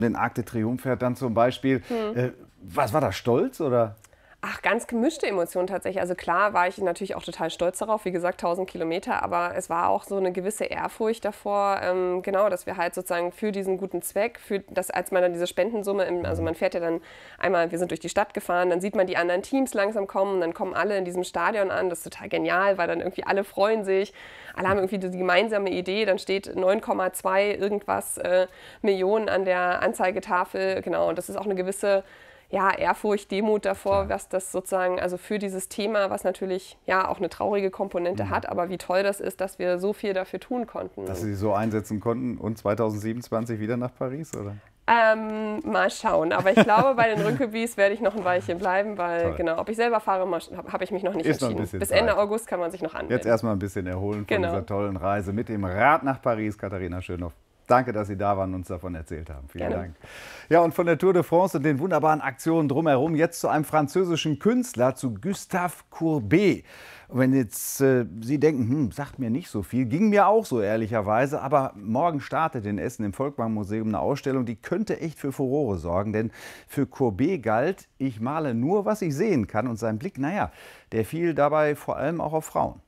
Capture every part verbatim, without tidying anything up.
Den Arc de Triomphe fährt dann zum Beispiel. Hm. Äh, was war da, Stolz oder? Ach, ganz gemischte Emotionen tatsächlich. Also klar war ich natürlich auch total stolz darauf, wie gesagt, tausend Kilometer, aber es war auch so eine gewisse Ehrfurcht davor, ähm, genau, dass wir halt sozusagen für diesen guten Zweck, für das, als man dann diese Spendensumme, im, also man fährt ja dann einmal, wir sind durch die Stadt gefahren, dann sieht man die anderen Teams langsam kommen, dann kommen alle in diesem Stadion an, das ist total genial, weil dann irgendwie alle freuen sich, alle haben irgendwie die gemeinsame Idee, dann steht neun Komma zwei irgendwas äh, Millionen an der Anzeigetafel, genau, und das ist auch eine gewisse ja, Ehrfurcht, Demut davor, was das sozusagen, also für dieses Thema, was natürlich ja auch eine traurige Komponente mhm. hat, aber wie toll das ist, dass wir so viel dafür tun konnten. Dass Sie sich so einsetzen konnten und zweitausendsiebenundzwanzig wieder nach Paris, oder? Ähm, mal schauen, aber ich glaube, bei den Rückebis werde ich noch ein Weilchen bleiben, weil toll. Genau, ob ich selber fahre, habe ich mich noch nicht ist entschieden. Noch Bis Zeit. Ende August kann man sich noch anmelden. Jetzt erstmal ein bisschen erholen von genau. dieser tollen Reise mit dem Rad nach Paris, Katharina Schönhoff. Danke, dass Sie da waren und uns davon erzählt haben. Vielen Gerne. Dank. Ja, und von der Tour de France und den wunderbaren Aktionen drumherum jetzt zu einem französischen Künstler, zu Gustave Courbet. Und wenn jetzt äh, Sie denken, hm, sagt mir nicht so viel, ging mir auch so ehrlicherweise, aber morgen startet in Essen im Volkwang-Museum eine Ausstellung, die könnte echt für Furore sorgen, denn für Courbet galt, ich male nur, was ich sehen kann, und sein Blick, naja, der fiel dabei vor allem auch auf Frauen.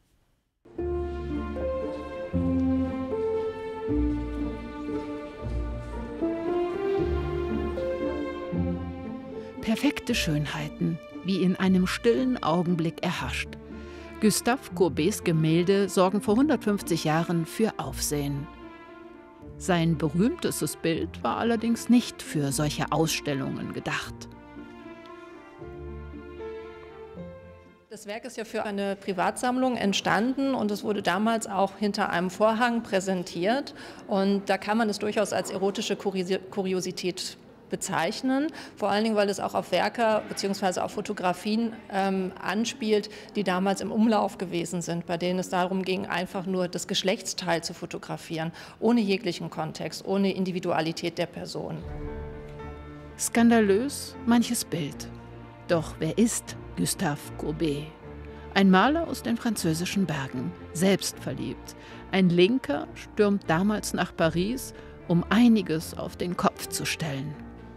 Perfekte Schönheiten, wie in einem stillen Augenblick erhascht. Gustave Courbets Gemälde sorgen vor hundertfünfzig Jahren für Aufsehen. Sein berühmtestes Bild war allerdings nicht für solche Ausstellungen gedacht. Das Werk ist ja für eine Privatsammlung entstanden und es wurde damals auch hinter einem Vorhang präsentiert. Und da kann man es durchaus als erotische Kuriosität bezeichnen, vor allen Dingen, weil es auch auf Werke bzw. auf Fotografien ähm, anspielt, die damals im Umlauf gewesen sind, bei denen es darum ging, einfach nur das Geschlechtsteil zu fotografieren, ohne jeglichen Kontext, ohne Individualität der Person. Skandalös manches Bild. Doch wer ist Gustave Courbet? Ein Maler aus den französischen Bergen, selbstverliebt. Ein Linker stürmt damals nach Paris, um einiges auf den Kopf zu stellen.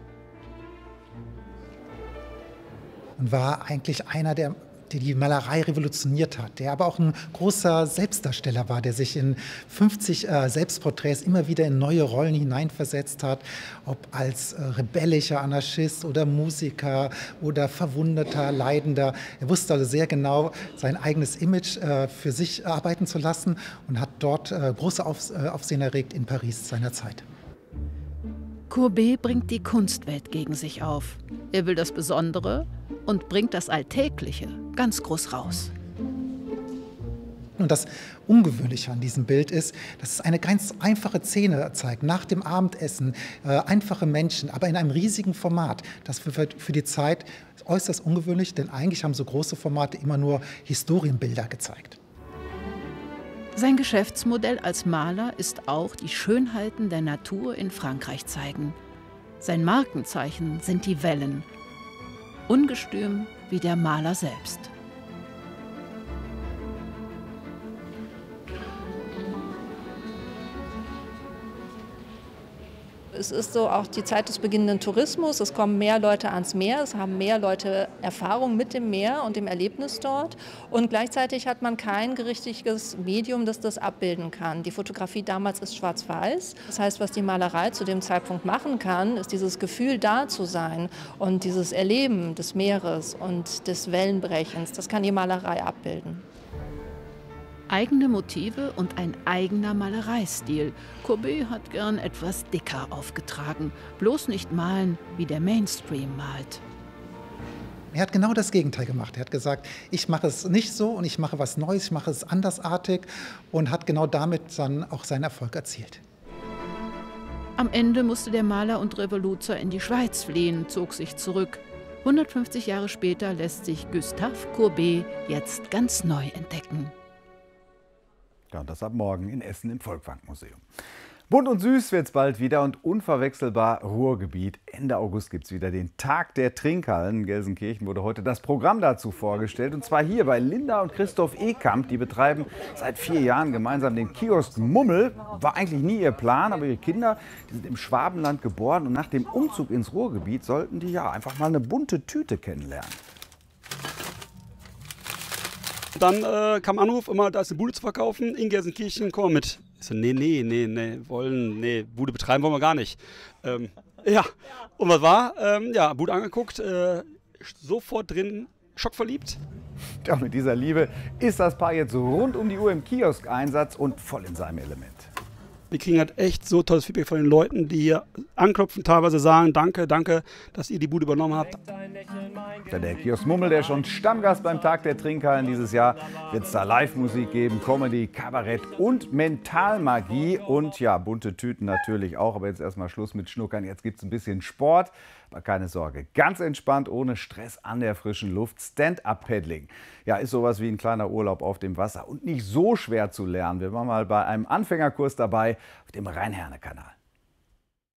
Und war eigentlich einer, der, der die Malerei revolutioniert hat, der aber auch ein großer Selbstdarsteller war, der sich in fünfzig äh, Selbstporträts immer wieder in neue Rollen hineinversetzt hat, ob als äh, rebellischer Anarchist oder Musiker oder verwundeter, leidender. Er wusste also sehr genau, sein eigenes Image äh, für sich arbeiten zu lassen und hat dort äh, große Auf, äh, Aufsehen erregt in Paris seiner Zeit. Courbet bringt die Kunstwelt gegen sich auf. Er will das Besondere und bringt das Alltägliche ganz groß raus. Und das Ungewöhnliche an diesem Bild ist, dass es eine ganz einfache Szene zeigt, nach dem Abendessen, äh, einfache Menschen, aber in einem riesigen Format. Das für, für die Zeit äußerst ungewöhnlich, denn eigentlich haben so große Formate immer nur Historienbilder gezeigt. Sein Geschäftsmodell als Maler ist auch, die Schönheiten der Natur in Frankreich zeigen. Sein Markenzeichen sind die Wellen, ungestüm wie der Maler selbst. Es ist so auch die Zeit des beginnenden Tourismus. Es kommen mehr Leute ans Meer, es haben mehr Leute Erfahrung mit dem Meer und dem Erlebnis dort. Und gleichzeitig hat man kein richtiges Medium, das das abbilden kann. Die Fotografie damals ist schwarz-weiß. Das heißt, was die Malerei zu dem Zeitpunkt machen kann, ist dieses Gefühl, da zu sein und dieses Erleben des Meeres und des Wellenbrechens. Das kann die Malerei abbilden. Eigene Motive und ein eigener Malereistil. Courbet hat gern etwas dicker aufgetragen. Bloß nicht malen, wie der Mainstream malt. Er hat genau das Gegenteil gemacht. Er hat gesagt, ich mache es nicht so und ich mache was Neues, ich mache es andersartig und hat genau damit dann auch seinen Erfolg erzielt. Am Ende musste der Maler und Revoluzer in die Schweiz fliehen, zog sich zurück. hundertfünfzig Jahre später lässt sich Gustave Courbet jetzt ganz neu entdecken. Ja, und das ab morgen in Essen im Volkwang-Museum. Bunt und süß wird's bald wieder und unverwechselbar Ruhrgebiet. Ende August gibt's wieder den Tag der Trinkhallen. In Gelsenkirchen wurde heute das Programm dazu vorgestellt. Und zwar hier bei Linda und Christoph Ekamp. Die betreiben seit vier Jahren gemeinsam den Kiosk Mummel. War eigentlich nie ihr Plan, aber ihre Kinder, die sind im Schwabenland geboren. Und nach dem Umzug ins Ruhrgebiet sollten die ja einfach mal eine bunte Tüte kennenlernen. Dann äh, kam Anruf, immer, da ist eine Bude zu verkaufen in Gelsenkirchen, komm mal mit. Ich so, nee, nee, nee, nee, wollen, nee, Bude betreiben wollen wir gar nicht. Ähm, ja, und was war? Ähm, ja, Bude angeguckt, äh, sofort drin, schockverliebt. Ja, mit dieser Liebe ist das Paar jetzt rund um die Uhr im Kiosk-Einsatz und voll in seinem Element. Wir kriegen halt echt so tolles Feedback von den Leuten, die hier anklopfen, teilweise sagen, danke, danke, dass ihr die Bude übernommen habt. Der Kiosk Mummel, der schon Stammgast beim Tag der Trinkhallen dieses Jahr, wird es da Live-Musik geben, Comedy, Kabarett und Mentalmagie und ja, bunte Tüten natürlich auch. Aber jetzt erstmal Schluss mit Schnuckern, jetzt gibt es ein bisschen Sport. Aber keine Sorge, ganz entspannt, ohne Stress an der frischen Luft. Stand-up-Paddling. Ja, ist sowas wie ein kleiner Urlaub auf dem Wasser und nicht so schwer zu lernen. Wir waren mal bei einem Anfängerkurs dabei auf dem Rhein-Herne-Kanal.